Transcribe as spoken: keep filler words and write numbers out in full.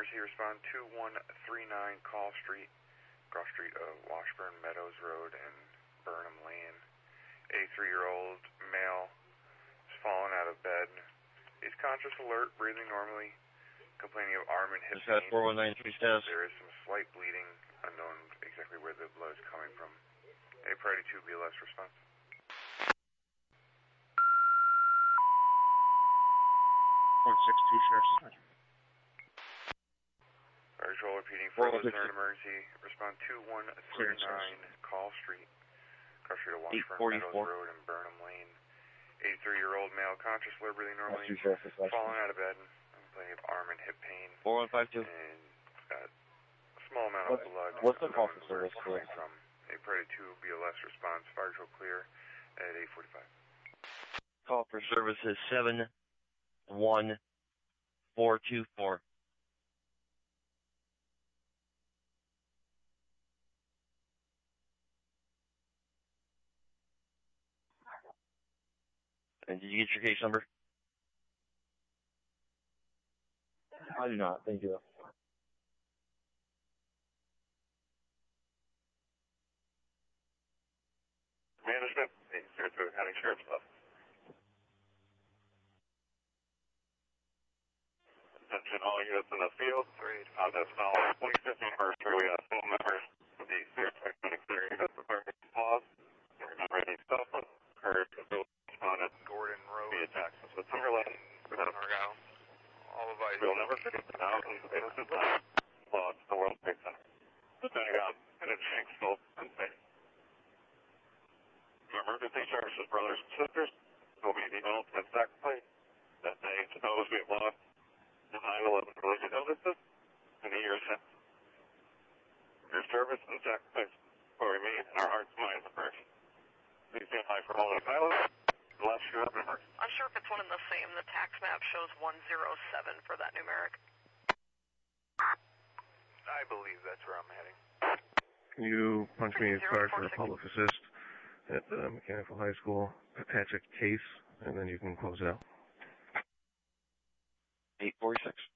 emergency, respond two one three nine Call Street, cross street of Washburn Meadows Road and Burnham Lane. eighty-three-year-old male is fallen out of bed. He's conscious, alert, breathing normally, complaining of arm and hip pain. four one nine three status. There is some slight bleeding, unknown exactly where the blood is coming from. A priority two B L S response. one six two Sheriff's. Fire Patrol repeating for listener emergency. Respond two one three nine Call Street, cross street of Washburn Meadows Road and Burnham Lane. eighty-three-year-old male, conscious, alert, breathing normally, falling out of bed, complaining of arm and hip pain. four one five two. And got a small amount what, of blood. What's the call for service? Coming from a priority two B L S response. Fire Patrol clear at eight forty-five. Call for service is seven one four two four. And did you get your case number? I do not, thank you. Management, Saratoga County Sheriff's Office. Attention all units in the field. On this now twenty-fifth anniversary, we have full members of the Saratoga County Clearing Department pause. We're not ready to stop us. Heard responded Gordon Road via Texas with Timberland. Argyle. All of ice. We'll never forget the thousands of innocent lives lost in the World Trade Center. The Pentagon and its Shanksville and Spain. Emergency services, brothers and sisters, will be the ultimate sacrifice that day to those we have lost in nine eleven related illnesses in the years since. Your service and sacrifice will remain in our hearts, minds, and prayers. Please stand by for all the pilots, unless you have an emergency. I'm sure if it's one and the same. The tax map shows one zero seven for that numeric. I believe that's where I'm heading. Can you punch me a card for a public assist at the Mechanical High School, Patrick Case, and then you can close it out. eight forty-six.